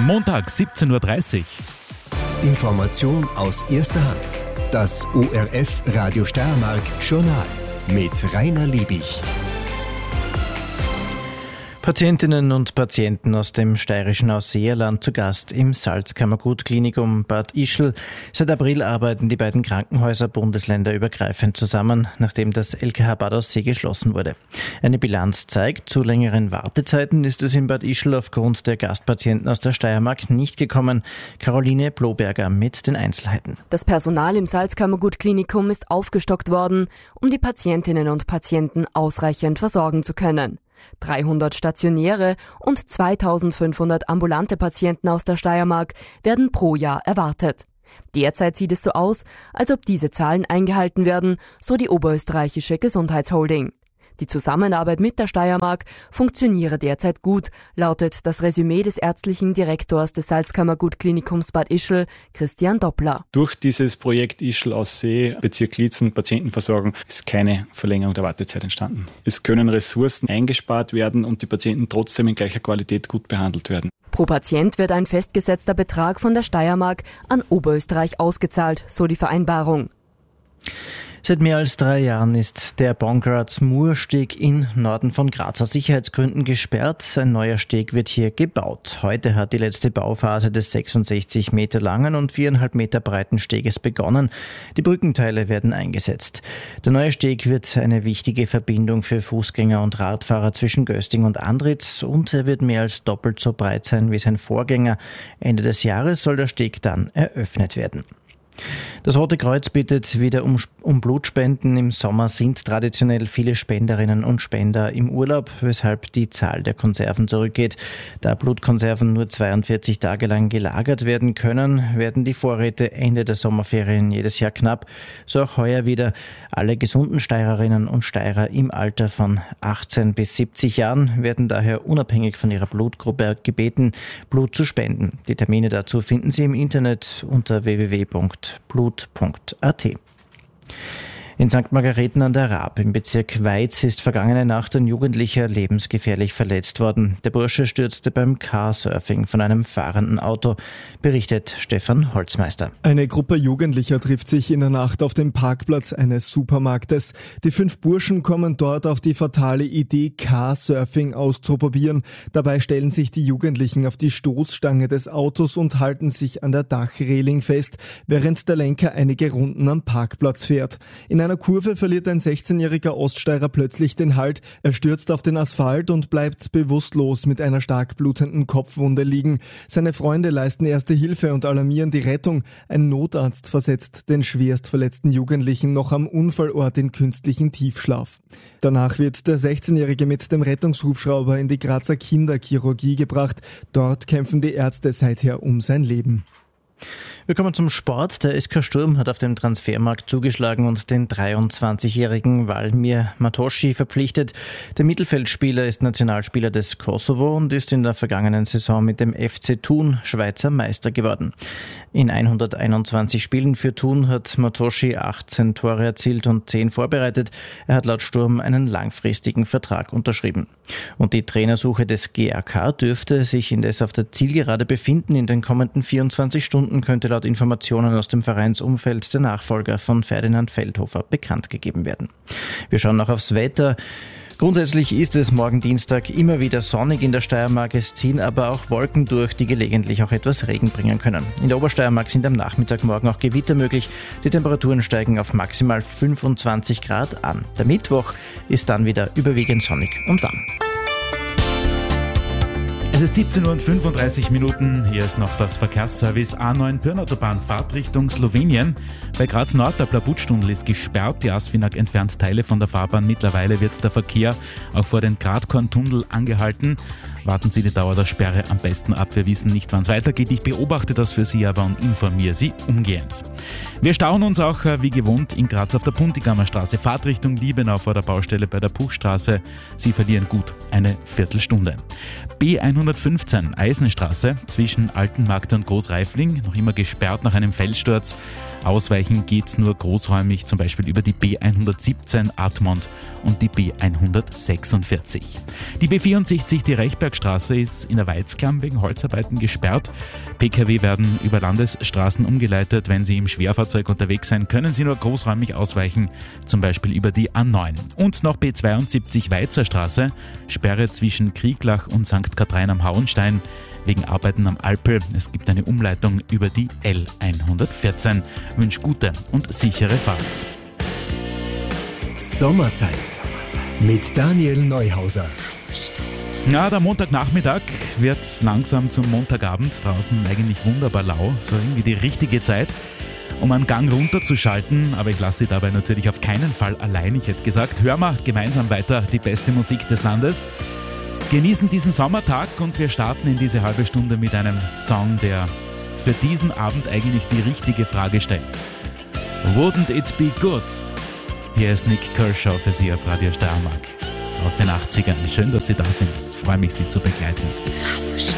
Montag, 17.30 Uhr. Information aus erster Hand. Das ORF Radio Steiermark Journal mit Rainer Liebig. Patientinnen und Patienten aus dem steirischen Ausseerland zu Gast im Salzkammergut-Klinikum Bad Ischl. Seit April arbeiten die beiden Krankenhäuser bundesländerübergreifend zusammen, nachdem das LKH Bad Aussee geschlossen wurde. Eine Bilanz zeigt, zu längeren Wartezeiten ist es in Bad Ischl aufgrund der Gastpatienten aus der Steiermark nicht gekommen. Caroline Bloberger mit den Einzelheiten. Das Personal im Salzkammergut-Klinikum ist aufgestockt worden, um die Patientinnen und Patienten ausreichend versorgen zu können. 300 stationäre und 2500 ambulante Patienten aus der Steiermark werden pro Jahr erwartet. Derzeit sieht es so aus, als ob diese Zahlen eingehalten werden, so die Oberösterreichische Gesundheitsholding. Die Zusammenarbeit mit der Steiermark funktioniere derzeit gut, lautet das Resümee des ärztlichen Direktors des Salzkammergut-Klinikums Bad Ischl, Christian Doppler. Durch dieses Projekt Ischl Aussee, Bezirk Liezen, Patientenversorgung, ist keine Verlängerung der Wartezeit entstanden. Es können Ressourcen eingespart werden und die Patienten trotzdem in gleicher Qualität gut behandelt werden. Pro Patient wird ein festgesetzter Betrag von der Steiermark an Oberösterreich ausgezahlt, so die Vereinbarung. Seit mehr als 3 Jahren ist der Bongratz-Mur-Steg im Norden von Graz aus Sicherheitsgründen gesperrt. Ein neuer Steg wird hier gebaut. Heute hat die letzte Bauphase des 66 Meter langen und 4,5 Meter breiten Steges begonnen. Die Brückenteile werden eingesetzt. Der neue Steg wird eine wichtige Verbindung für Fußgänger und Radfahrer zwischen Gösting und Andritz und er wird mehr als doppelt so breit sein wie sein Vorgänger. Ende des Jahres soll der Steg dann eröffnet werden. Das Rote Kreuz bittet wieder um Blutspenden. Im Sommer sind traditionell viele Spenderinnen und Spender im Urlaub, weshalb die Zahl der Konserven zurückgeht. Da Blutkonserven nur 42 Tage lang gelagert werden können, werden die Vorräte Ende der Sommerferien jedes Jahr knapp. So auch heuer wieder. Alle gesunden Steirerinnen und Steirer im Alter von 18 bis 70 Jahren werden daher unabhängig von ihrer Blutgruppe gebeten, Blut zu spenden. Die Termine dazu finden Sie im Internet unter www.blut.at. In St. Margareten an der Raab im Bezirk Weiz ist vergangene Nacht ein Jugendlicher lebensgefährlich verletzt worden. Der Bursche stürzte beim Carsurfing von einem fahrenden Auto, berichtet Stefan Holzmeister. Eine Gruppe Jugendlicher trifft sich in der Nacht auf dem Parkplatz eines Supermarktes. Die 5 Burschen kommen dort auf die fatale Idee, Carsurfing auszuprobieren. Dabei stellen sich die Jugendlichen auf die Stoßstange des Autos und halten sich an der Dachreling fest, während der Lenker einige Runden am Parkplatz fährt. In einer Kurve verliert ein 16-jähriger Oststeirer plötzlich den Halt. Er stürzt auf den Asphalt und bleibt bewusstlos mit einer stark blutenden Kopfwunde liegen. Seine Freunde leisten erste Hilfe und alarmieren die Rettung. Ein Notarzt versetzt den schwerst verletzten Jugendlichen noch am Unfallort in künstlichen Tiefschlaf. Danach wird der 16-Jährige mit dem Rettungshubschrauber in die Grazer Kinderchirurgie gebracht. Dort kämpfen die Ärzte seither um sein Leben. Wir kommen zum Sport. Der SK Sturm hat auf dem Transfermarkt zugeschlagen und den 23-jährigen Valmir Matoschi verpflichtet. Der Mittelfeldspieler ist Nationalspieler des Kosovo und ist in der vergangenen Saison mit dem FC Thun Schweizer Meister geworden. In 121 Spielen für Thun hat Matoschi 18 Tore erzielt und 10 vorbereitet. Er hat laut Sturm einen langfristigen Vertrag unterschrieben. Und die Trainersuche des GAK dürfte sich indes auf der Zielgerade befinden. In den kommenden 24 Stunden könnte laut Informationen aus dem Vereinsumfeld der Nachfolger von Ferdinand Feldhofer bekannt gegeben werden. Wir schauen noch aufs Wetter. Grundsätzlich ist es morgen Dienstag immer wieder sonnig in der Steiermark. Es ziehen aber auch Wolken durch, die gelegentlich auch etwas Regen bringen können. In der Obersteiermark sind am Nachmittag morgen auch Gewitter möglich. Die Temperaturen steigen auf maximal 25 Grad an. Der Mittwoch ist dann wieder überwiegend sonnig und warm. Es ist 17.35 Uhr. Hier ist noch das Verkehrsservice A9 Pirnautobahn Fahrtrichtung Slowenien. Bei Graz Nord, der Blabutstunnel ist gesperrt. Die Asfinag entfernt Teile von der Fahrbahn. Mittlerweile wird der Verkehr auch vor den Gradkorntunnel angehalten. Warten Sie die Dauer der Sperre am besten ab. Wir wissen nicht, wann es weitergeht. Ich beobachte das für Sie aber und informiere Sie umgehend. Wir stauen uns auch wie gewohnt in Graz auf der Puntigammer Straße. Fahrtrichtung Liebenau vor der Baustelle bei der Puchstraße. Sie verlieren gut eine Viertelstunde. B115 Eisenstraße zwischen Altenmarkt und Großreifling. Noch immer gesperrt nach einem Felssturz. Ausweichen geht's nur großräumig, zum Beispiel über die B117 Admont und die B146. Die B64, die Rechberg Bergstraße ist in der Weizklam wegen Holzarbeiten gesperrt. Pkw werden über Landesstraßen umgeleitet. Wenn Sie im Schwerfahrzeug unterwegs sind, können Sie nur großräumig ausweichen, zum Beispiel über die A9. Und noch B72 Weizerstraße, Sperre zwischen Krieglach und St. Kathrein am Hauenstein wegen Arbeiten am Alpel. Es gibt eine Umleitung über die L114. Wünsche gute und sichere Fahrt. Sommerzeit mit Daniel Neuhauser. Ja, der Montagnachmittag wird langsam zum Montagabend. Draußen eigentlich wunderbar lau. So irgendwie die richtige Zeit, um einen Gang runterzuschalten. Aber ich lasse Sie dabei natürlich auf keinen Fall allein. Ich hätte gesagt, hören wir gemeinsam weiter die beste Musik des Landes. Genießen diesen Sommertag und wir starten in diese halbe Stunde mit einem Song, der für diesen Abend eigentlich die richtige Frage stellt. Wouldn't it be good? Hier ist Nick Kershaw für Sie auf Radio Steiermark aus den 80ern. Schön, dass Sie da sind. Ich freue mich, Sie zu begleiten.